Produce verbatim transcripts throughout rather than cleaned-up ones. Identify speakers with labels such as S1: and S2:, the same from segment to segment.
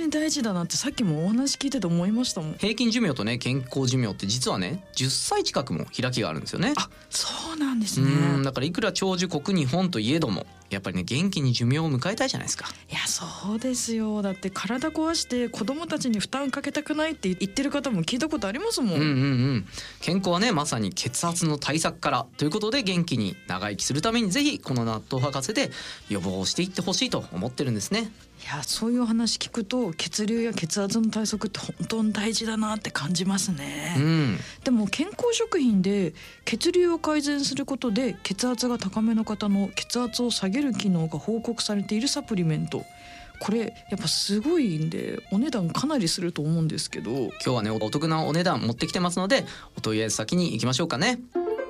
S1: に大事だなってさっきもお話聞いてて思いましたもん。
S2: 平均寿命とね健康寿命って実はねじゅっさい近くも開きがあるんですよね。
S1: あ、そうなんですね。
S2: うんだからいくら長寿国日本といえどもやっぱりね元気に寿命を迎えたいじゃないですか。
S1: いやそうですよ。だって体壊して子供たちに負担かけたくないって言ってる方も聞いたことありますもん。
S2: うんうんうん、健康はねまさに血圧の対策からということで元気に長生きするためにぜひこの納豆博士で予防していってほしいと思ってるんですね。
S1: いやそういう話聞くと血流や血圧の対策って本当に大事だなって感じますね、
S2: うん、
S1: でも健康食品で血流を改善することで血圧が高めの方の血圧を下げる機能が報告されているサプリメント、これやっぱすごいんでお値段かなりすると思うんですけど、
S2: 今日はねお得なお値段持ってきてますのでお問い合わせ先に行きましょうかね。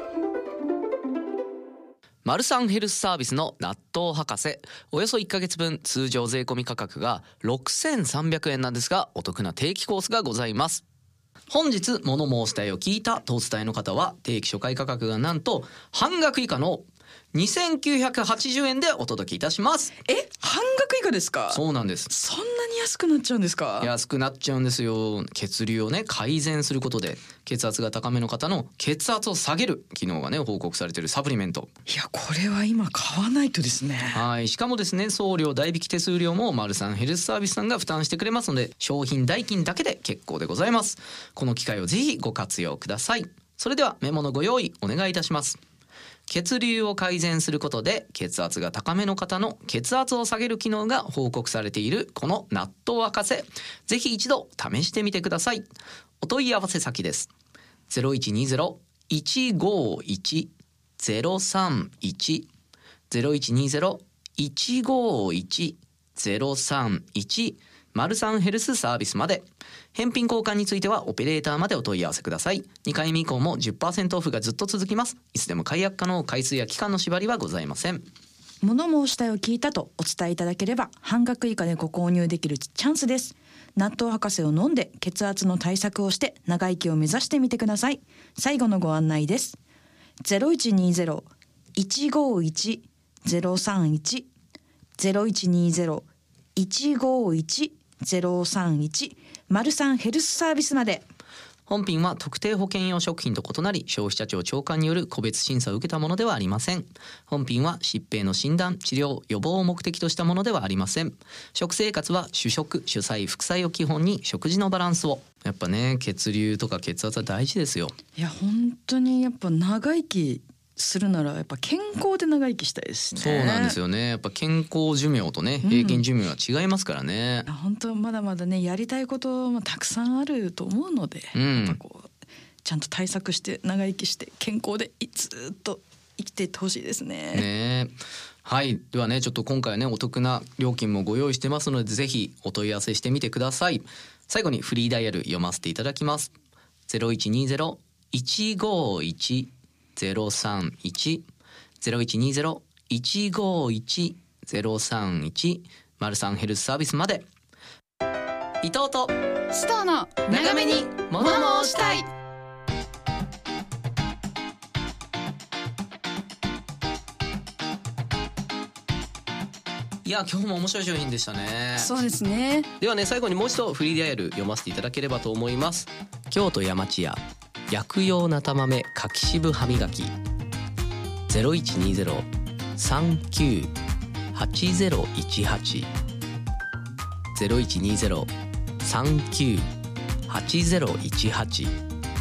S2: マルサンヘルスサービスの納豆博士、およそいっかげつぶん通常税込み価格がろくせんさんびゃくえんなんですがお得な定期コースがございます。本日物申したいを聞いたとお伝えの方は定期初回価格がなんと半額以下のにせんきゅうひゃくはちじゅうえんでお届けいたします。
S1: え、半額以下ですか？
S2: そうなんです。
S1: そんなに安くなっちゃうんですか？
S2: 安くなっちゃうんですよ。血流をね改善することで血圧が高めの方の血圧を下げる機能がね報告されているサプリメント。
S1: いやこれは今買わないとですね。
S2: はい、しかもですね送料代引き手数料もマルサンヘルスサービスさんが負担してくれますので商品代金だけで結構でございます。この機会をぜひご活用ください。それではメモのご用意お願いいたします。血流を改善することで血圧が高めの方の血圧を下げる機能が報告されているこの納豆博士、ぜひ一度試してみてください。お問い合わせ先です。 ゼロいちにゼロ いちごいち ゼロさんいち ゼロいちにゼロ いちごいち ゼロさんいちマルサンヘルスサービスまで。返品交換についてはオペレーターまでお問い合わせください。にかいめ以降も じゅっパーセント オフがずっと続きます。いつでも解約可能、回数や期間の縛りはございません。
S1: 物申したいを聞いたとお伝えいただければ半額以下でご購入できるチャンスです。納豆博士を飲んで血圧の対策をして長生きを目指してみてください。最後のご案内です。 ゼロいちにゼロ いちごいち ゼロさんいち ゼロいちにゼロ いちごいち ゼロさんいちマルサンヘルスサービスまで。
S2: 本品は特定保険用食品と異なり消費者庁長官による個別審査を受けたものではありません。本品は疾病の診断、治療、予防を目的としたものではありません。食生活は主食、主菜、副菜を基本に食事のバランスを。やっぱね血流とか血圧は大事ですよ。
S1: いや本当にやっぱ長生きするならやっぱ健康で長生きしたいですね。
S2: そうなんですよね。やっぱ健康寿命とね平均寿命は違いますからね、
S1: うん、本当まだまだねやりたいこともたくさんあると思うので、
S2: うん、
S1: やっぱこうちゃんと対策して長生きして健康でずっと生きていってほしいですね。
S2: ねはい、ではねちょっと今回はねお得な料金もご用意してますのでぜひお問い合わせしてみてください。最後にフリーダイヤル読ませていただきます。 ゼロいちにゼロ いちごいち ゼロさんいち ゼロいちにゼロ いちごいち ゼロさんいちマルサンヘルスサービスまで。伊藤と
S3: スターの長めに物申したい。
S2: いや今日も面白い商品でしたね。
S3: そうですね。
S2: ではね最後にもう一度フリーダイヤル読ませていただければと思います。京都山千屋薬用なた豆柿渋歯磨き ゼロいちにゼロ さんきゅう はちゼロいちはち ゼロいちにゼロ さんきゅう はちゼロいちはち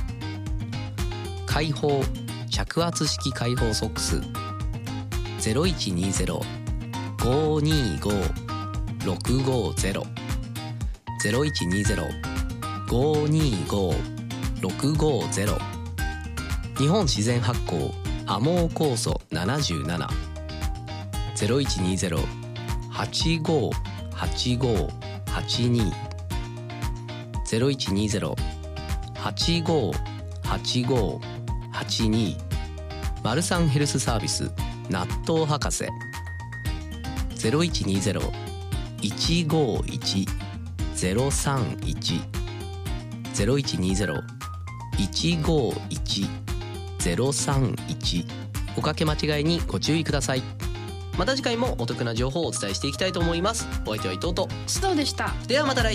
S2: 開放着圧式開放ソックス ゼロいちにゼロ ごにご ろくごゼロ ゼロいちにゼロ ごにご ろくごゼロ日本自然発酵アモー酵素ななじゅうなな ゼロいちにゼロ はちごはちごはちに ゼロいちにゼロ はちごはちごはちにマルサンヘルスサービス納豆博士 ゼロいちにゼロ いちごいち ゼロさんいち ゼロいちにゼロ いちごいち ゼロさんいちおかけ間違いにご注意ください。また次回もお得な情報をお伝えしていきたいと思います。お相手は伊藤と
S3: 須藤でした。
S2: ではまた来週。